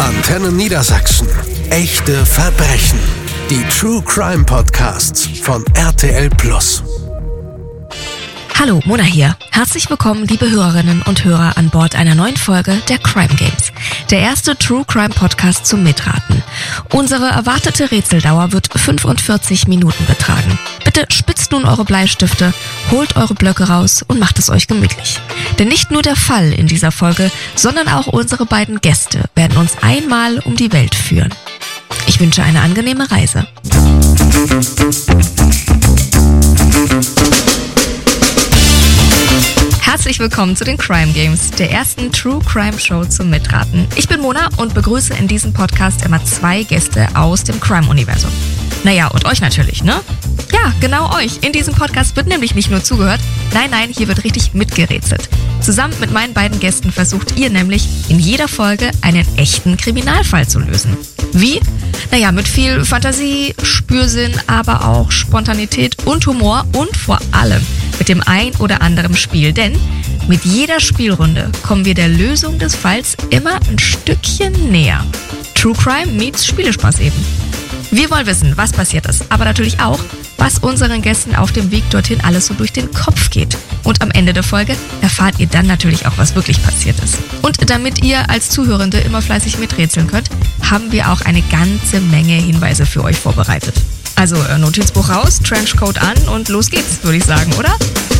Antenne Niedersachsen. Echte Verbrechen. Die True Crime Podcasts von RTL+. Hallo, Mona hier. Herzlich willkommen, liebe Hörerinnen und Hörer, an Bord einer neuen Folge der Crime Games. Der erste True Crime Podcast zum Mitraten. Unsere erwartete Rätseldauer wird 45 Minuten betragen. Bitte spitzt nun eure Bleistifte, holt eure Blöcke raus und macht es euch gemütlich. Denn nicht nur der Fall in dieser Folge, sondern auch unsere beiden Gäste werden uns einmal um die Welt führen. Ich wünsche eine angenehme Reise. Herzlich willkommen zu den Crime Games, der ersten True Crime Show zum Mitraten. Ich bin Mona und begrüße in diesem Podcast immer 2 Gäste aus dem Crime-Universum. Naja, und euch natürlich, ne? Ja, genau euch. In diesem Podcast wird nämlich nicht nur zugehört, nein, hier wird richtig mitgerätselt. Zusammen mit meinen beiden Gästen versucht ihr nämlich in jeder Folge einen echten Kriminalfall zu lösen. Wie? Naja, mit viel Fantasie, Spürsinn, aber auch Spontanität und Humor und vor allem mit dem ein oder anderen Spiel. Denn mit jeder Spielrunde kommen wir der Lösung des Falls immer ein Stückchen näher. True Crime meets Spielespaß eben. Wir wollen wissen, was passiert ist, aber natürlich auch, was unseren Gästen auf dem Weg dorthin alles so durch den Kopf geht. Und am Ende der Folge erfahrt ihr dann natürlich auch, was wirklich passiert ist. Und damit ihr als Zuhörende immer fleißig miträtseln könnt, haben wir auch eine ganze Menge Hinweise für euch vorbereitet. Also Notizbuch raus, Trenchcoat an und los geht's, würde ich sagen, oder?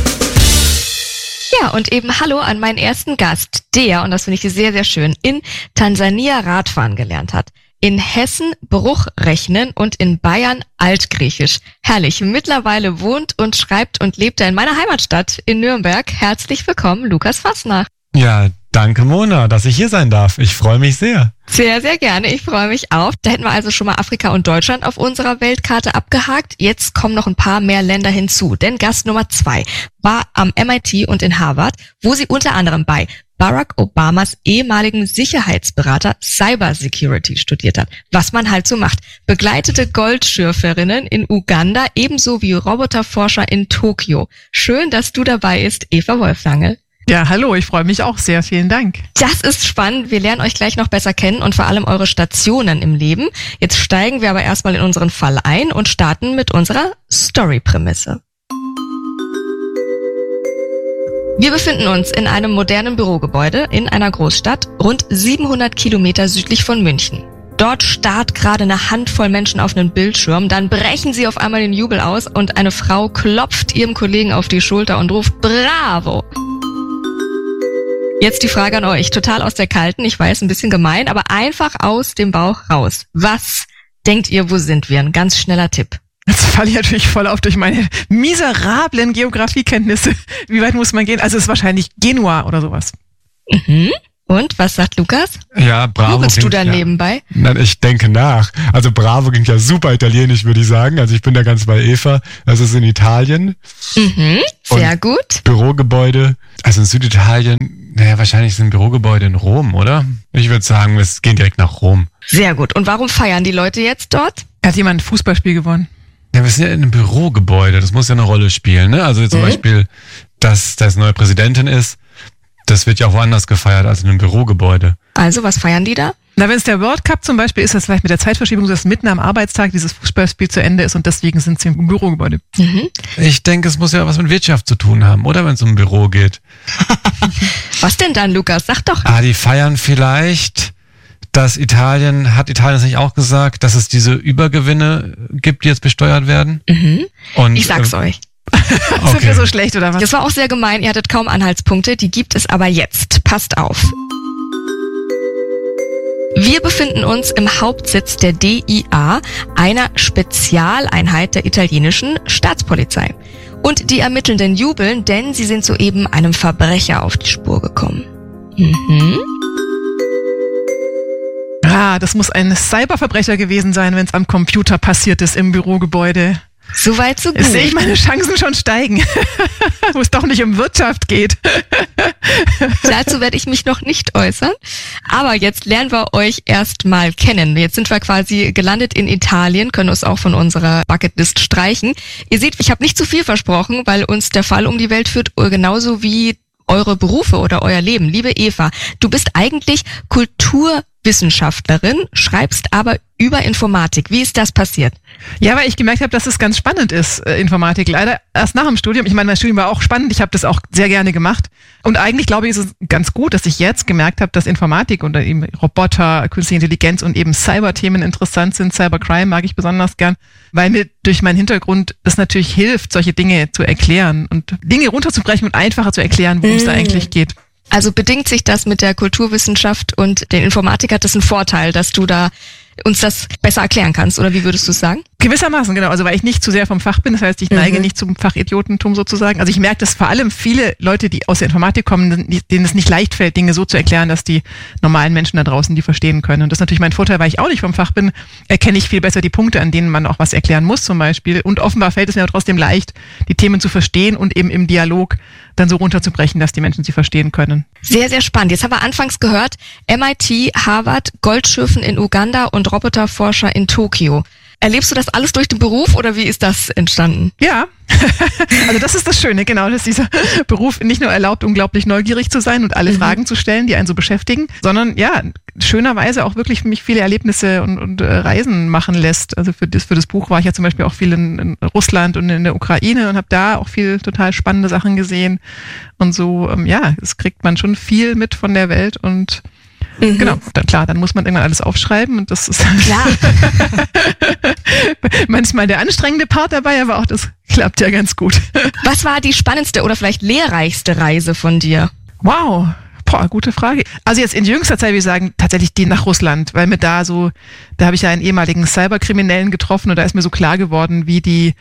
Ja, und eben Hallo an meinen ersten Gast, der, und das finde ich sehr, sehr schön, in Tansania Radfahren gelernt hat. In Hessen Bruch rechnen und in Bayern Altgriechisch. Herrlich. Mittlerweile wohnt und schreibt und lebt er in meiner Heimatstadt in Nürnberg. Herzlich willkommen, Lukas Fasnacht. Ja, danke Mona, dass ich hier sein darf. Ich freue mich sehr. Sehr, sehr gerne. Ich freue mich auch. Da hätten wir also schon mal Afrika und Deutschland auf unserer Weltkarte abgehakt. Jetzt kommen noch ein paar mehr Länder hinzu. Denn Gast Nummer 2 war am MIT und in Harvard, wo sie unter anderem bei Barack Obamas ehemaligen Sicherheitsberater Cybersecurity studiert hat. Was man halt so macht. Begleitete Goldschürferinnen in Uganda, ebenso wie Roboterforscher in Tokio. Schön, dass du dabei bist, Eva Wolflange. Ja, hallo, ich freue mich auch sehr. Vielen Dank. Das ist spannend. Wir lernen euch gleich noch besser kennen und vor allem eure Stationen im Leben. Jetzt steigen wir aber erstmal in unseren Fall ein und starten mit unserer Story-Prämisse. Wir befinden uns in einem modernen Bürogebäude in einer Großstadt, rund 700 Kilometer südlich von München. Dort starrt gerade eine Handvoll Menschen auf einen Bildschirm, dann brechen sie auf einmal den Jubel aus und eine Frau klopft ihrem Kollegen auf die Schulter und ruft Bravo! Jetzt die Frage an euch, total aus der Kalten, ich weiß, ein bisschen gemein, aber einfach aus dem Bauch raus. Was denkt ihr, wo sind wir? Ein ganz schneller Tipp. Jetzt falle ich natürlich voll auf durch meine miserablen Geografiekenntnisse. Wie weit muss man gehen? Also es ist wahrscheinlich Genua oder sowas. Mhm. Und, was sagt Lukas? Ja, Bravo. Googlest du da nebenbei? Nein, ich denke nach. Also Bravo klingt ja super italienisch, würde ich sagen. Also ich bin da ganz bei Eva. Das ist in Italien. Mhm, sehr gut. Bürogebäude, also in Süditalien, naja, wahrscheinlich sind Bürogebäude in Rom, oder? Ich würde sagen, wir gehen direkt nach Rom. Sehr gut. Und warum feiern die Leute jetzt dort? Hat jemand ein Fußballspiel gewonnen? Ja, wir sind ja in einem Bürogebäude, das muss ja eine Rolle spielen, ne? Also zum Beispiel, dass das neue Präsidentin ist, das wird ja auch woanders gefeiert als in einem Bürogebäude. Also, was feiern die da? Na, wenn es der World Cup zum Beispiel ist, das vielleicht mit der Zeitverschiebung, dass mitten am Arbeitstag dieses Fußballspiel zu Ende ist und deswegen sind sie im Bürogebäude. Mhm. Ich denke, es muss ja was mit Wirtschaft zu tun haben, oder wenn es um ein Büro geht. Was denn dann, Lukas? Sag doch. Die feiern vielleicht, dass hat Italien es nicht auch gesagt, dass es diese Übergewinne gibt, die jetzt besteuert werden? Mhm. Und, ich sag's euch. Okay. Sind wir so schlecht oder was? Das war auch sehr gemein, ihr hattet kaum Anhaltspunkte, die gibt es aber jetzt. Passt auf. Wir befinden uns im Hauptsitz der DIA, einer Spezialeinheit der italienischen Staatspolizei. Und die Ermittelnden jubeln, denn sie sind soeben einem Verbrecher auf die Spur gekommen. Mhm. Das muss ein Cyberverbrecher gewesen sein, wenn es am Computer passiert ist im Bürogebäude. Soweit so gut. Jetzt sehe ich meine Chancen schon steigen, wo es doch nicht um Wirtschaft geht. Dazu werde ich mich noch nicht äußern. Aber jetzt lernen wir euch erstmal kennen. Jetzt sind wir quasi gelandet in Italien, können uns auch von unserer Bucketlist streichen. Ihr seht, ich habe nicht zu viel versprochen, weil uns der Fall um die Welt führt, genauso wie eure Berufe oder euer Leben. Liebe Eva, du bist eigentlich Wissenschaftlerin, schreibst aber über Informatik. Wie ist das passiert? Ja, weil ich gemerkt habe, dass es ganz spannend ist, Informatik. Leider erst nach dem Studium. Ich meine, mein Studium war auch spannend. Ich habe das auch sehr gerne gemacht. Und eigentlich, glaube ich, ist es ganz gut, dass ich jetzt gemerkt habe, dass Informatik und eben Roboter, künstliche Intelligenz und eben Cyberthemen interessant sind. Cybercrime mag ich besonders gern, weil mir durch meinen Hintergrund das natürlich hilft, solche Dinge zu erklären und Dinge runterzubrechen und einfacher zu erklären, worum es da eigentlich geht. Also bedingt sich das mit der Kulturwissenschaft und der Informatik, hat das einen Vorteil, dass du da uns das besser erklären kannst, oder wie würdest du es sagen? Gewissermaßen, genau. Also weil ich nicht zu sehr vom Fach bin, das heißt, ich neige nicht zum Fachidiotentum sozusagen. Also ich merke, dass vor allem viele Leute, die aus der Informatik kommen, denen es nicht leicht fällt, Dinge so zu erklären, dass die normalen Menschen da draußen die verstehen können. Und das ist natürlich mein Vorteil, weil ich auch nicht vom Fach bin, erkenne ich viel besser die Punkte, an denen man auch was erklären muss zum Beispiel. Und offenbar fällt es mir aber trotzdem leicht, die Themen zu verstehen und eben im Dialog dann so runterzubrechen, dass die Menschen sie verstehen können. Sehr, sehr spannend. Jetzt haben wir anfangs gehört, MIT, Harvard, Goldschiffen in Uganda und Roboterforscher in Tokio. Erlebst du das alles durch den Beruf oder wie ist das entstanden? Ja, also das ist das Schöne, genau, dass dieser Beruf nicht nur erlaubt, unglaublich neugierig zu sein und alle Fragen zu stellen, die einen so beschäftigen, sondern ja, schönerweise auch wirklich für mich viele Erlebnisse und Reisen machen lässt. Also für das Buch war ich ja zum Beispiel auch viel in Russland und in der Ukraine und habe da auch viel total spannende Sachen gesehen. Und so, ja, es kriegt man schon viel mit von der Welt und genau, dann muss man irgendwann alles aufschreiben und das ist klar. manchmal der anstrengende Part dabei, aber auch das klappt ja ganz gut. Was war die spannendste oder vielleicht lehrreichste Reise von dir? Wow, gute Frage. Also jetzt in jüngster Zeit würde ich sagen, tatsächlich die nach Russland, weil mir da habe ich ja einen ehemaligen Cyberkriminellen getroffen und da ist mir so klar geworden, wie die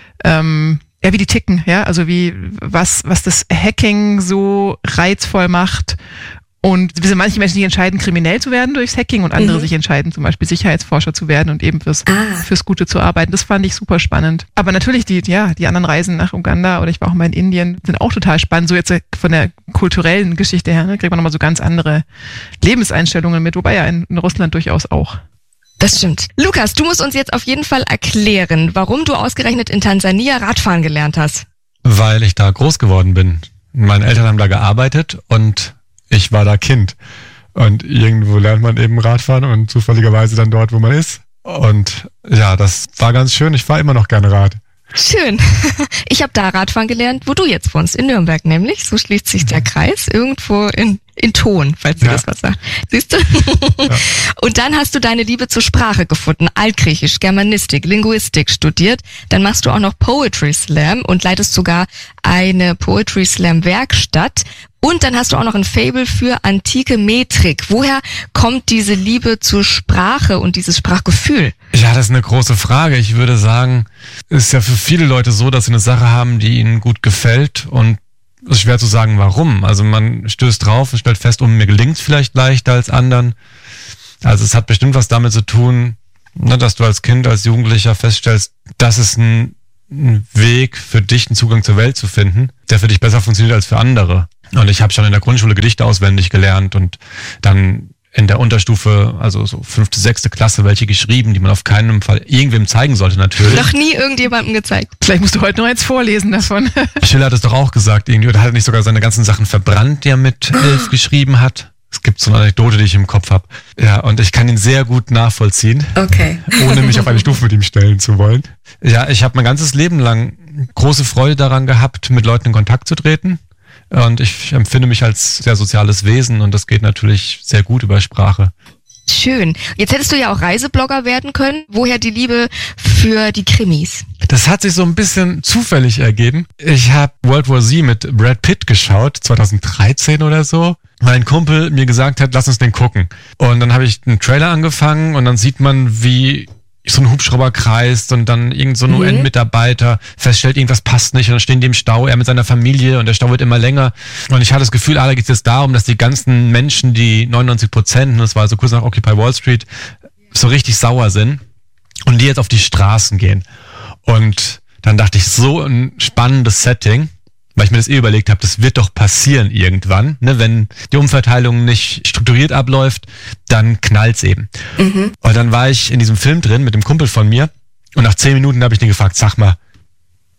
ticken, ja, also was das Hacking so reizvoll macht. Und es sind manche Menschen, die entscheiden, kriminell zu werden durchs Hacking und andere sich entscheiden, zum Beispiel Sicherheitsforscher zu werden und eben fürs Gute zu arbeiten. Das fand ich super spannend. Aber natürlich die anderen Reisen nach Uganda oder ich war auch mal in Indien, sind auch total spannend. So jetzt von der kulturellen Geschichte her, ne, kriegt man nochmal so ganz andere Lebenseinstellungen mit, wobei ja in Russland durchaus auch. Das stimmt. Lukas, du musst uns jetzt auf jeden Fall erklären, warum du ausgerechnet in Tansania Radfahren gelernt hast. Weil ich da groß geworden bin. Meine Eltern haben da gearbeitet und ich war da Kind. Und irgendwo lernt man eben Radfahren und zufälligerweise dann dort, wo man ist. Und ja, das war ganz schön. Ich fahre immer noch gerne Rad. Schön. Ich habe da Radfahren gelernt, wo du jetzt wohnst, in Nürnberg nämlich. So schließt sich der Kreis, irgendwo in Thon, falls dir das was sagt. Siehst du? Ja. Und dann hast du deine Liebe zur Sprache gefunden. Altgriechisch, Germanistik, Linguistik studiert. Dann machst du auch noch Poetry Slam und leitest sogar eine Poetry Slam Werkstatt. Und dann hast du auch noch ein Faible für antike Metrik. Woher kommt diese Liebe zur Sprache und dieses Sprachgefühl? Ja, das ist eine große Frage. Ich würde sagen, es ist ja für viele Leute so, dass sie eine Sache haben, die ihnen gut gefällt und es ist schwer zu sagen, warum. Also man stößt drauf und stellt fest, mir gelingt es vielleicht leichter als anderen. Also es hat bestimmt was damit zu tun, ne, dass du als Kind, als Jugendlicher feststellst, dass es ein Weg für dich, einen Zugang zur Welt zu finden, der für dich besser funktioniert als für andere. Und ich habe schon in der Grundschule Gedichte auswendig gelernt und dann in der Unterstufe, also so 5., 6. Klasse, welche geschrieben, die man auf keinen Fall irgendwem zeigen sollte natürlich. Noch nie irgendjemandem gezeigt. Vielleicht musst du heute noch eins vorlesen davon. Schiller hat es doch auch gesagt irgendwie, oder hat er nicht sogar seine ganzen Sachen verbrannt, die er mit 11 geschrieben hat? Es gibt so eine Anekdote, die ich im Kopf habe. Ja, und ich kann ihn sehr gut nachvollziehen. Okay. Ohne mich auf eine Stufe mit ihm stellen zu wollen. Ja, ich habe mein ganzes Leben lang große Freude daran gehabt, mit Leuten in Kontakt zu treten. Und ich empfinde mich als sehr soziales Wesen und das geht natürlich sehr gut über Sprache. Schön. Jetzt hättest du ja auch Reiseblogger werden können. Woher die Liebe für die Krimis? Das hat sich so ein bisschen zufällig ergeben. Ich habe World War Z mit Brad Pitt geschaut, 2013 oder so. Weil ein Kumpel mir gesagt hat, lass uns den gucken. Und dann habe ich einen Trailer angefangen und dann sieht man, wie so ein Hubschrauber kreist und dann irgend so ein UN-Mitarbeiter feststellt, irgendwas passt nicht und dann stehen die im Stau, er mit seiner Familie und der Stau wird immer länger. Und ich hatte das Gefühl, da geht es jetzt darum, dass die ganzen Menschen, die 99%, das war so kurz nach Occupy Wall Street, so richtig sauer sind und die jetzt auf die Straßen gehen. Und dann dachte ich, so ein spannendes Setting, weil ich mir das überlegt habe, das wird doch passieren irgendwann, ne? Wenn die Umverteilung nicht strukturiert abläuft, dann knallt's eben. Und dann war ich in diesem Film drin mit dem Kumpel von mir und nach 10 Minuten habe ich den gefragt, sag mal,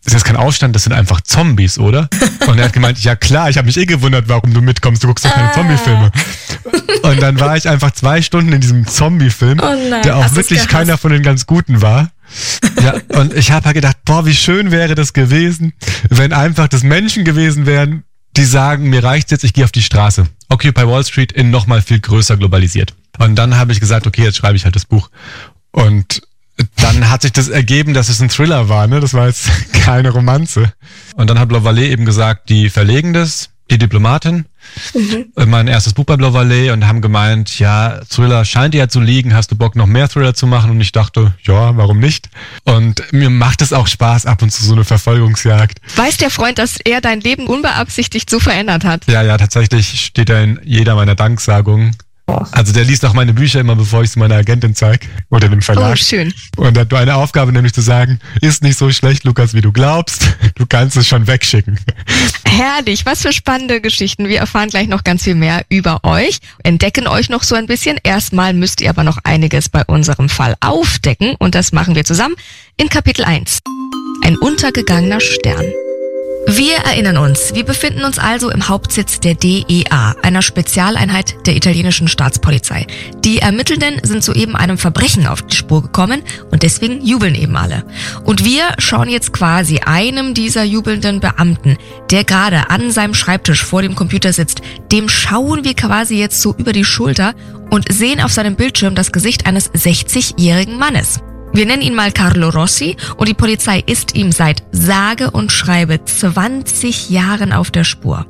ist jetzt kein Aufstand, das sind einfach Zombies, oder? Und er hat gemeint, ja klar, ich habe mich gewundert, warum du mitkommst, du guckst doch keine Zombie-Filme. Und dann war ich einfach 2 Stunden in diesem Zombie-Film, der auch wirklich keiner von den ganz Guten war. Ja, und ich habe halt gedacht, boah, wie schön wäre das gewesen, wenn einfach das Menschen gewesen wären, die sagen, mir reicht's jetzt, ich gehe auf die Straße. Occupy Wall Street in nochmal viel größer globalisiert. Und dann habe ich gesagt, okay, jetzt schreibe ich halt das Buch. Und dann hat sich das ergeben, dass es ein Thriller war, ne? Das war jetzt keine Romanze. Und dann hat Blau Vallée eben gesagt, die verlegen das, die Diplomatin, mein erstes Buch bei Blau Vallée, und haben gemeint, ja, Thriller scheint dir ja zu liegen, hast du Bock noch mehr Thriller zu machen? Und ich dachte, ja, warum nicht? Und mir macht es auch Spaß, ab und zu so eine Verfolgungsjagd. Weiß der Freund, dass er dein Leben unbeabsichtigt so verändert hat? Ja, tatsächlich steht er in jeder meiner Danksagungen. Also der liest auch meine Bücher immer, bevor ich es meiner Agentin zeige oder dem Verlag. Oh, schön. Und er hat nur eine Aufgabe, nämlich zu sagen, ist nicht so schlecht, Lukas, wie du glaubst. Du kannst es schon wegschicken. Herrlich, was für spannende Geschichten. Wir erfahren gleich noch ganz viel mehr über euch, entdecken euch noch so ein bisschen. Erstmal müsst ihr aber noch einiges bei unserem Fall aufdecken und das machen wir zusammen in Kapitel 1. Ein untergegangener Stern. Wir erinnern uns, wir befinden uns also im Hauptsitz der DEA, einer Spezialeinheit der italienischen Staatspolizei. Die Ermittelnden sind soeben einem Verbrechen auf die Spur gekommen und deswegen jubeln eben alle. Und wir schauen jetzt quasi einem dieser jubelnden Beamten, der gerade an seinem Schreibtisch vor dem Computer sitzt, dem schauen wir quasi jetzt so über die Schulter und sehen auf seinem Bildschirm das Gesicht eines 60-jährigen Mannes. Wir nennen ihn mal Carlo Rossi und die Polizei ist ihm seit sage und schreibe 20 Jahren auf der Spur.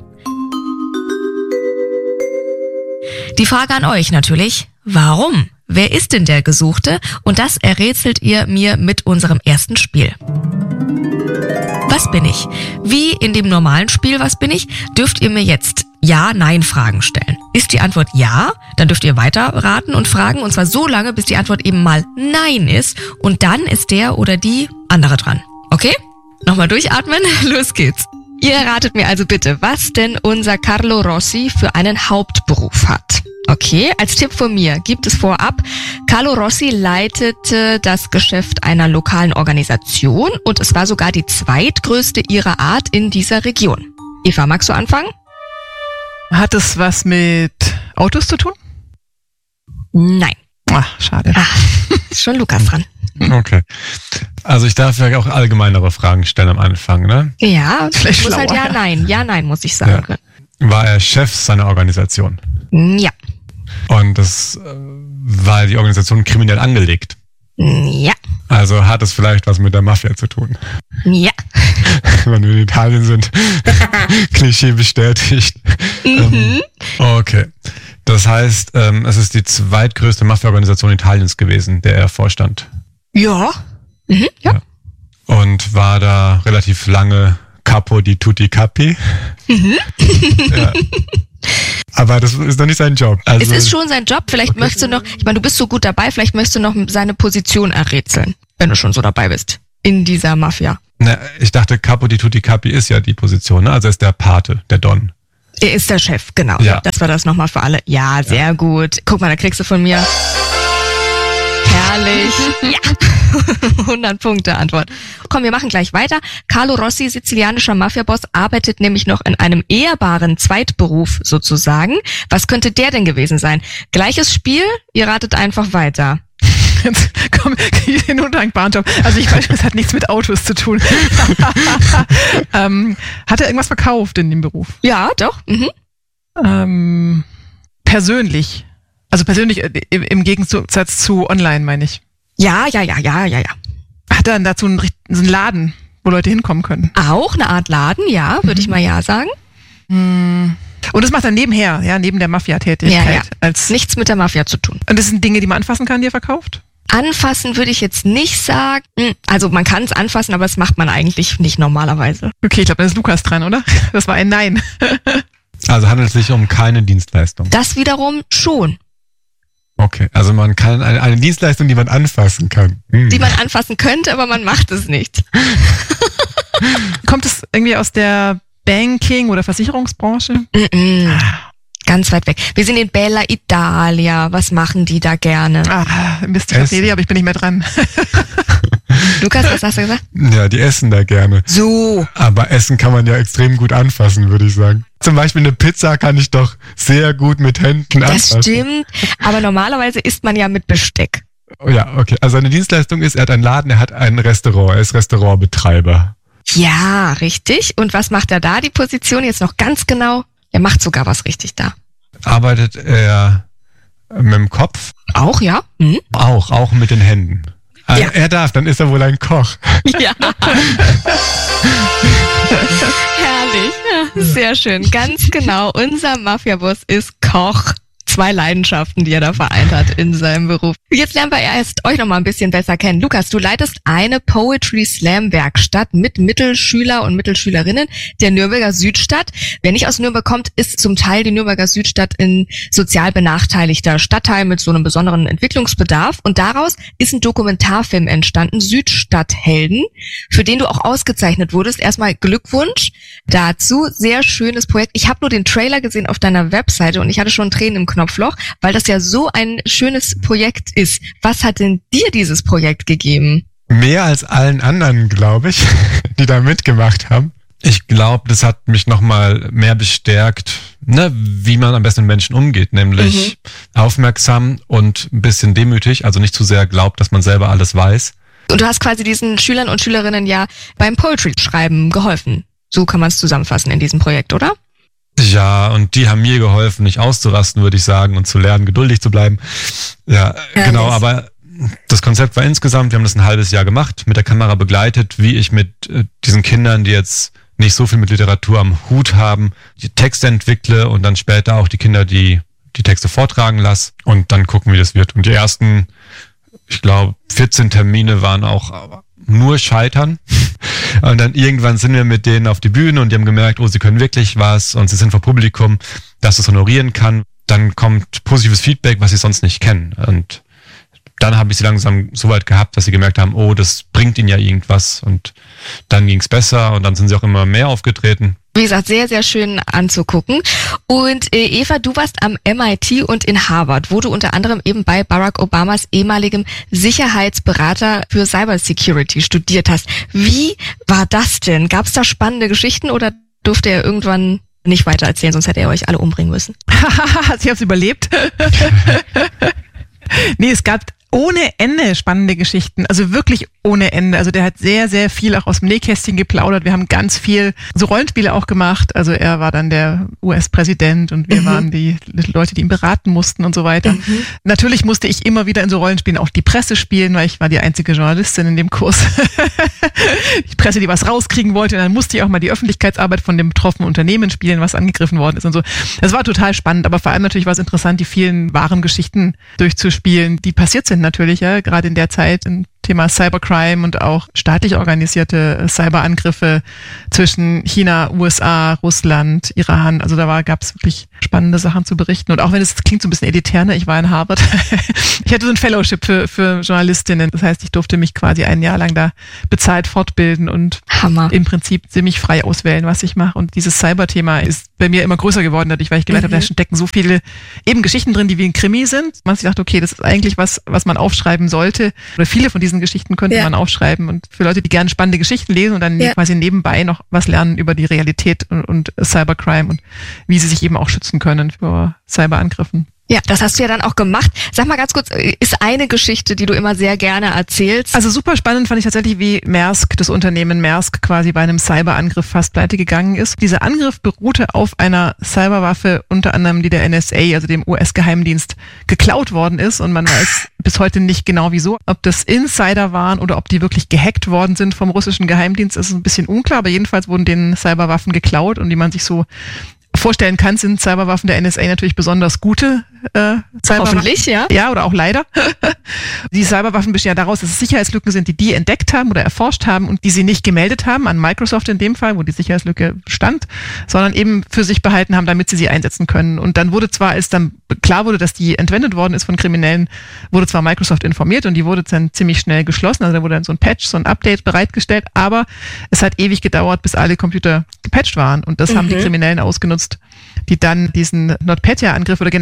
Die Frage an euch natürlich, warum? Wer ist denn der Gesuchte? Und das errätselt ihr mir mit unserem ersten Spiel. Was bin ich? Wie in dem normalen Spiel Was bin ich? Dürft ihr mir jetzt Ja-Nein-Fragen stellen. Ist die Antwort Ja, dann dürft ihr weiter raten und fragen, und zwar so lange, bis die Antwort eben mal Nein ist, und dann ist der oder die andere dran. Okay? Nochmal durchatmen, los geht's. Ihr ratet mir also bitte, was denn unser Carlo Rossi für einen Hauptberuf hat. Okay, als Tipp von mir gibt es vorab, Carlo Rossi leitete das Geschäft einer lokalen Organisation und es war sogar die zweitgrößte ihrer Art in dieser Region. Eva, magst du anfangen? Hat es was mit Autos zu tun? Nein. Ach, schade. Ist schon Lukas dran. Okay. Also ich darf ja auch allgemeinere Fragen stellen am Anfang, ne? Ja, Vielleicht muss halt schlauer, Ja-Nein. Ja-Nein muss ich sagen können. War er Chef seiner Organisation? Ja. Und das war die Organisation kriminell angelegt? Ja. Also hat es vielleicht was mit der Mafia zu tun? Ja. Wenn wir in Italien sind, Klischee bestätigt. Okay. Das heißt, es ist die zweitgrößte Mafia-Organisation Italiens gewesen, der er vorstand. Ja. Ja. Und war da relativ lange Capo di tutti capi. Ja. Aber das ist doch nicht sein Job. Also, Es ist schon sein Job. Vielleicht möchtest du noch, ich meine, du bist so gut dabei, vielleicht möchtest du noch seine Position errätseln, wenn du schon so dabei bist in dieser Mafia. Na, ich dachte, Capo di tutti capi ist ja die Position, ne? Also er ist der Pate, der Don. Er ist der Chef, genau. Ja. Das war das nochmal für alle. Ja, sehr gut. Guck mal, da kriegst du von mir. Herrlich. Ja. 100 Punkte Antwort. Komm, wir machen gleich weiter. Carlo Rossi, sizilianischer Mafiaboss, arbeitet nämlich noch in einem ehrbaren Zweitberuf sozusagen. Was könnte der denn gewesen sein? Gleiches Spiel, ihr ratet einfach weiter. Jetzt komm, den undankbaren Job. Also ich weiß, es hat nichts mit Autos zu tun. Hat er irgendwas verkauft in dem Beruf? Ja, doch. Persönlich. Also persönlich im Gegensatz zu online, meine ich. Ja. Hat er dann dazu so einen Laden, wo Leute hinkommen können? Auch eine Art Laden, ja, würde ich mal ja sagen. Und das macht er nebenher, ja, neben der Mafia-Tätigkeit. Ja. Als Nichts mit der Mafia zu tun. Und das sind Dinge, die man anfassen kann, die er verkauft? Anfassen würde ich jetzt nicht sagen. Also man kann es anfassen, aber das macht man eigentlich nicht normalerweise. Okay, ich glaube, dann ist Lukas dran, oder? Das war ein Nein. Also handelt es sich um keine Dienstleistung. Das wiederum schon. Okay, also man kann eine Dienstleistung, die man anfassen kann. Die man anfassen könnte, aber man macht es nicht. Kommt es irgendwie aus der Banking- oder Versicherungsbranche? Ganz weit weg. Wir sind in Bella Italia. Was machen die da gerne? Mist, ich habe eine Idee, aber ich bin nicht mehr dran. Lukas, was hast du gesagt? Ja, die essen da gerne. So. Aber Essen kann man ja extrem gut anfassen, würde ich sagen. Zum Beispiel eine Pizza kann ich doch sehr gut mit Händen anfassen. Das stimmt, aber normalerweise isst man ja mit Besteck. Ja, okay. Also seine Dienstleistung ist, er hat einen Laden, er hat ein Restaurant, er ist Restaurantbetreiber. Ja, richtig. Und was macht er da, die Position jetzt noch ganz genau? Er macht sogar was richtig da. Arbeitet er mit dem Kopf? Auch, ja. Mhm. Auch mit den Händen. Ja. Er darf, dann ist er wohl ein Koch. Ja. Herrlich. Ja, sehr schön. Ganz genau. Unser Mafia-Boss ist Koch. 2 Leidenschaften, die er da vereint hat in seinem Beruf. Jetzt lernen wir erst euch noch mal ein bisschen besser kennen. Lukas, du leitest eine Poetry Slam Werkstatt mit Mittelschüler und Mittelschülerinnen der Nürnberger Südstadt. Wer nicht aus Nürnberg kommt, ist zum Teil die Nürnberger Südstadt ein sozial benachteiligter Stadtteil mit so einem besonderen Entwicklungsbedarf. Und daraus ist ein Dokumentarfilm entstanden, Südstadthelden, für den du auch ausgezeichnet wurdest. Erstmal Glückwunsch dazu. Sehr schönes Projekt. Ich habe nur den Trailer gesehen auf deiner Webseite und ich hatte schon Tränen im Knopfloch, weil das ja so ein schönes Projekt ist. Was hat denn dir dieses Projekt gegeben? Mehr als allen anderen, glaube ich, die da mitgemacht haben. Ich glaube, das hat mich nochmal mehr bestärkt, wie man am besten mit Menschen umgeht, nämlich aufmerksam und ein bisschen demütig, also nicht zu sehr glaubt, dass man selber alles weiß. Und du hast quasi diesen Schülern und Schülerinnen ja beim Poetry-Schreiben geholfen. So kann man es zusammenfassen in diesem Projekt, oder? Ja, und die haben mir geholfen, nicht auszurasten, würde ich sagen, und zu lernen, geduldig zu bleiben. Ja, genau, aber das Konzept war insgesamt, wir haben das ein halbes Jahr gemacht, mit der Kamera begleitet, wie ich mit diesen Kindern, die jetzt nicht so viel mit Literatur am Hut haben, die Texte entwickle und dann später auch die Kinder, die Texte vortragen lasse und dann gucken, wie das wird. Und die ersten, ich glaube, 14 Termine waren auch nur Scheitern. Und dann irgendwann sind wir mit denen auf die Bühne und die haben gemerkt, sie können wirklich was und sie sind vor Publikum, das es honorieren kann. Dann kommt positives Feedback, was sie sonst nicht kennen. Und dann habe ich sie langsam so weit gehabt, dass sie gemerkt haben, das bringt ihnen ja irgendwas. Und dann ging es besser und dann sind sie auch immer mehr aufgetreten. Wie gesagt, sehr, sehr schön anzugucken. Und Eva, du warst am MIT und in Harvard, wo du unter anderem eben bei Barack Obamas ehemaligem Sicherheitsberater für Cybersecurity studiert hast. Wie war das denn? Gab es da spannende Geschichten oder durfte er irgendwann nicht weiter erzählen, sonst hätte er euch alle umbringen müssen? Ich habe es überlebt. Nee, es gab ohne Ende spannende Geschichten, also wirklich ohne Ende. Also der hat sehr, sehr viel auch aus dem Nähkästchen geplaudert. Wir haben ganz viel so Rollenspiele auch gemacht. Also er war dann der US-Präsident und wir waren die Leute, die ihn beraten mussten und so weiter. Natürlich musste ich immer wieder in so Rollenspielen auch die Presse spielen, weil ich war die einzige Journalistin in dem Kurs. Die Presse, die was rauskriegen wollte. Und dann musste ich auch mal die Öffentlichkeitsarbeit von dem betroffenen Unternehmen spielen, was angegriffen worden ist und so. Das war total spannend, aber vor allem natürlich war es interessant, die vielen wahren Geschichten durchzuspielen, die passiert sind natürlich, ja, gerade in der Zeit im Thema Cybercrime und auch staatlich organisierte Cyberangriffe zwischen China, USA, Russland, Iran. Also gab es wirklich spannende Sachen zu berichten. Und auch wenn es klingt so ein bisschen elitär, ich war in Harvard. Ich hatte so ein Fellowship für Journalistinnen. Das heißt, ich durfte mich quasi ein Jahr lang da bezahlt fortbilden und im Prinzip ziemlich frei auswählen, was ich mache. Und dieses Cyber-Thema ist bei mir immer größer geworden, dadurch, weil ich gemerkt habe, da stecken so viele eben Geschichten drin, die wie ein Krimi sind. Man sich dachte, okay, das ist eigentlich was man aufschreiben sollte. Oder viele von diesen Geschichten könnte man aufschreiben. Und für Leute, die gerne spannende Geschichten lesen und dann quasi nebenbei noch was lernen über die Realität und Cybercrime und wie sie sich eben auch schützen können vor Cyberangriffen. Ja, das hast du ja dann auch gemacht. Sag mal ganz kurz, ist eine Geschichte, die du immer sehr gerne erzählst? Also super spannend fand ich tatsächlich, wie Maersk, das Unternehmen Maersk, quasi bei einem Cyberangriff fast pleite gegangen ist. Dieser Angriff beruhte auf einer Cyberwaffe, unter anderem die der NSA, also dem US-Geheimdienst, geklaut worden ist. Und man weiß bis heute nicht genau wieso. Ob das Insider waren oder ob die wirklich gehackt worden sind vom russischen Geheimdienst, ist ein bisschen unklar. Aber jedenfalls wurden denen Cyberwaffen geklaut und die man sich so vorstellen kann, sind Cyberwaffen der NSA natürlich besonders gute Cyberwaffen. Hoffentlich, ja. Ja, oder auch leider. Die Cyberwaffen bestehen ja daraus, dass es Sicherheitslücken sind, die entdeckt haben oder erforscht haben und die sie nicht gemeldet haben, an Microsoft in dem Fall, wo die Sicherheitslücke stand, sondern eben für sich behalten haben, damit sie einsetzen können. Und dann wurde zwar, als dann klar wurde, dass die entwendet worden ist von Kriminellen, wurde zwar Microsoft informiert und die wurde dann ziemlich schnell geschlossen, also da wurde dann so ein Patch, so ein Update bereitgestellt, aber es hat ewig gedauert, bis alle Computer gepatcht waren und das haben die Kriminellen ausgenutzt, die dann diesen NotPetya-Angriff, oder genau genommen weiß man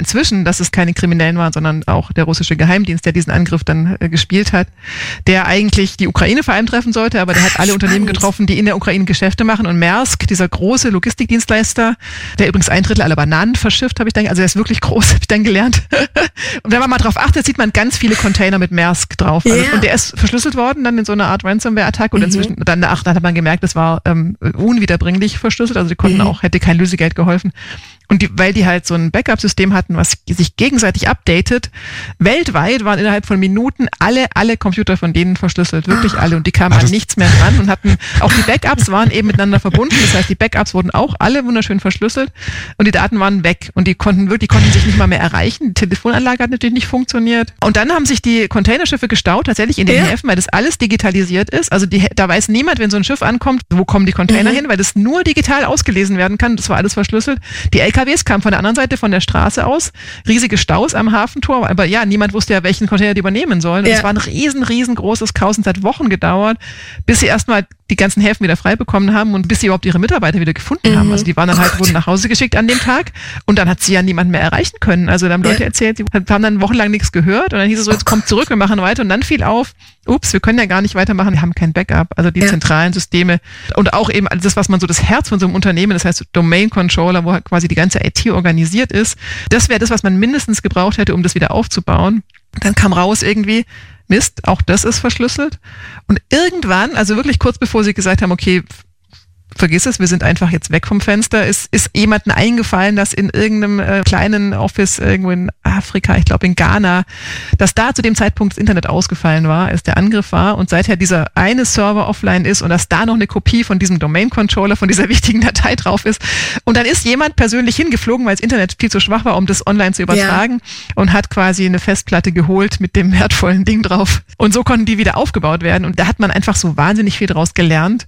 inzwischen, dass es keine Kriminellen waren, sondern auch der russische Geheimdienst, der diesen Angriff dann gespielt hat, der eigentlich die Ukraine vor allem treffen sollte, aber der hat alle Unternehmen getroffen, die in der Ukraine Geschäfte machen. Und Maersk, dieser große Logistikdienstleister, der übrigens 1/3 aller Bananen verschifft, habe ich dann, also der ist wirklich groß, habe ich dann gelernt. Und wenn man mal drauf achtet, sieht man ganz viele Container mit Maersk drauf. Also, und der ist verschlüsselt worden dann in so einer Art Ransomware-Attacke und inzwischen, dann hat man gemerkt, das war unwiederbringlich verschlüsselt, also die konnten auch, hätte kein Lösegeld geholfen. Und weil die halt so ein Backup-System hatten, was sich gegenseitig updatet, weltweit waren innerhalb von Minuten alle Computer von denen verschlüsselt, wirklich alle. Und die kamen an nichts mehr dran und hatten, auch die Backups waren eben miteinander verbunden. Das heißt, die Backups wurden auch alle wunderschön verschlüsselt und die Daten waren weg. Und die konnten sich nicht mal mehr erreichen. Die Telefonanlage hat natürlich nicht funktioniert. Und dann haben sich die Containerschiffe gestaut, tatsächlich in den Häfen, weil das alles digitalisiert ist. Also da weiß niemand, wenn so ein Schiff ankommt, wo kommen die Container hin, weil das nur digital ausgelesen werden kann. Das war alles verschlüsselt. Die LKWs kamen von der anderen Seite von der Straße aus, riesige Staus am Hafentor, aber ja, niemand wusste ja, welchen Container die übernehmen sollen. Und es war ein riesengroßes Chaos und es hat Wochen gedauert, bis sie erstmal die ganzen Häfen wieder frei bekommen haben und bis sie überhaupt ihre Mitarbeiter wieder gefunden haben. Also die waren dann wurden nach Hause geschickt an dem Tag und dann hat sie ja niemand mehr erreichen können. Also da haben Leute erzählt, sie haben dann wochenlang nichts gehört und dann hieß es so, jetzt kommt zurück, wir machen weiter und dann fiel auf, ups, wir können ja gar nicht weitermachen, wir haben kein Backup. Also die zentralen Systeme und auch eben das, was man so das Herz von so einem Unternehmen, das heißt Domain Controller, wo quasi die ganze IT organisiert ist, das wäre das, was man mindestens gebraucht hätte, um das wieder aufzubauen. Dann kam raus irgendwie, Mist, auch das ist verschlüsselt. Und irgendwann, also wirklich kurz bevor sie gesagt haben, okay, vergiss es, wir sind einfach jetzt weg vom Fenster, ist jemandem eingefallen, dass in irgendeinem kleinen Office irgendwo in Afrika, ich glaube in Ghana, dass da zu dem Zeitpunkt das Internet ausgefallen war, als der Angriff war und seither dieser eine Server offline ist und dass da noch eine Kopie von diesem Domain-Controller, von dieser wichtigen Datei drauf ist. Und dann ist jemand persönlich hingeflogen, weil das Internet viel zu schwach war, um das online zu übertragen und hat quasi eine Festplatte geholt mit dem wertvollen Ding drauf. Und so konnten die wieder aufgebaut werden und da hat man einfach so wahnsinnig viel draus gelernt.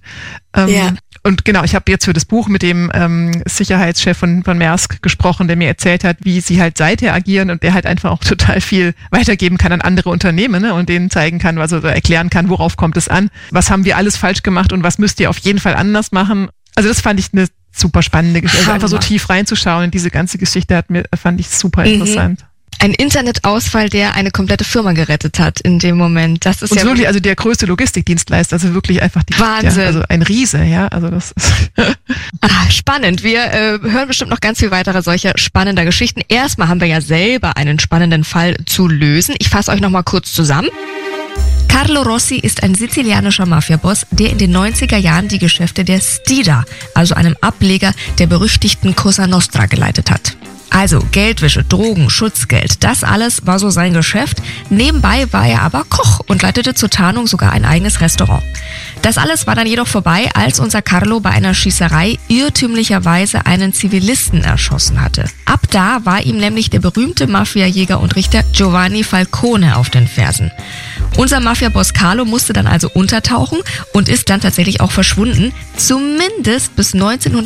Und genau, ich habe jetzt für das Buch mit dem Sicherheitschef von Maersk gesprochen, der mir erzählt hat, wie sie halt seither agieren und der halt einfach auch total viel weitergeben kann an andere Unternehmen, ne, und denen zeigen kann, also erklären kann, worauf kommt es an, was haben wir alles falsch gemacht und was müsst ihr auf jeden Fall anders machen. Also das fand ich eine super spannende Geschichte. Also einfach so tief reinzuschauen in diese ganze Geschichte fand ich super interessant. Ein Internetausfall, der eine komplette Firma gerettet hat in dem Moment. Das ist und ja wirklich, also der größte Logistikdienstleister, also wirklich einfach Wahnsinn. Also ein Riese, ja, also das ist spannend. Wir hören bestimmt noch ganz viel weitere solcher spannender Geschichten. Erstmal haben wir ja selber einen spannenden Fall zu lösen. Ich fasse euch noch mal kurz zusammen. Carlo Rossi ist ein sizilianischer Mafiaboss, der in den 90er Jahren die Geschäfte der Stida, also einem Ableger der berüchtigten Cosa Nostra, geleitet hat. Also Geldwäsche, Drogen, Schutzgeld, das alles war so sein Geschäft. Nebenbei war er aber Koch und leitete zur Tarnung sogar ein eigenes Restaurant. Das alles war dann jedoch vorbei, als unser Carlo bei einer Schießerei irrtümlicherweise einen Zivilisten erschossen hatte. Ab da war ihm nämlich der berühmte Mafiajäger und Richter Giovanni Falcone auf den Fersen. Unser Mafiaboss Carlo musste dann also untertauchen und ist dann tatsächlich auch verschwunden, zumindest bis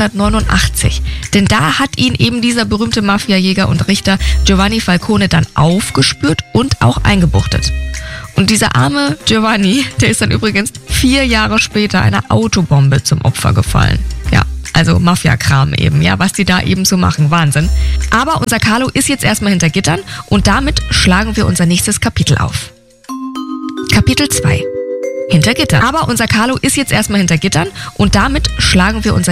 1989. Denn da hat ihn eben dieser berühmte Mafiajäger und Richter Giovanni Falcone dann aufgespürt und auch eingebuchtet. Und dieser arme Giovanni, der ist dann übrigens 4 Jahre später einer Autobombe zum Opfer gefallen. Ja, also Mafia-Kram eben, ja, was die da eben so machen, Wahnsinn. Aber unser Carlo ist jetzt erstmal hinter Gittern und damit schlagen wir unser nächstes Kapitel auf. Kapitel 2. Hinter Gittern. Aber unser Carlo ist jetzt erstmal hinter Gittern und damit schlagen wir unser